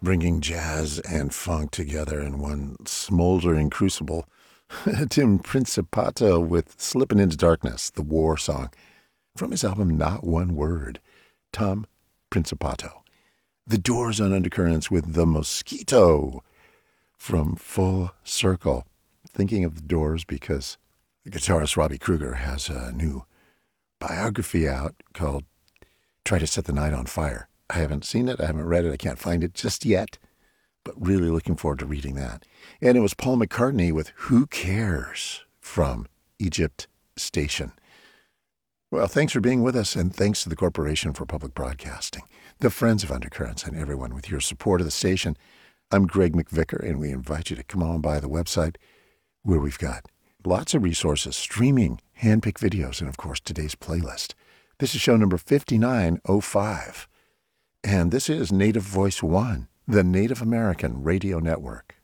bringing jazz and funk together in one smoldering crucible. Tim Principato with Slippin' Into Darkness, the war song, from his album Not One Word. Tom Principato. The Doors on Undercurrents with The Mosquito from Full Circle. Thinking of the Doors because the guitarist Robbie Krieger has a new biography out called Try to Set the Night on Fire. I haven't seen it, I haven't read it, I can't find it just yet, but really looking forward to reading that. And it was Paul McCartney with Who Cares from Egypt Station. Well, thanks for being with us, and thanks to the Corporation for Public Broadcasting, the Friends of Undercurrents, and everyone with your support of the station. I'm Greg McVicker, and we invite you to come on by the website where we've got lots of resources, streaming, hand-picked videos, and, of course, today's playlist. This is show number 5905, and this is Native Voice One, the Native American Radio Network.